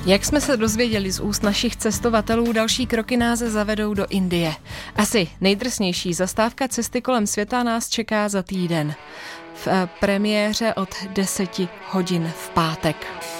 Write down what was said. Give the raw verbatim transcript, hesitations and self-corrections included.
Jak jsme se dozvěděli z úst našich cestovatelů, další kroky nás zavedou do Indie. Asi nejdrsnější zastávka cesty kolem světa nás čeká za týden. V premiéře od deseti hodin v pátek.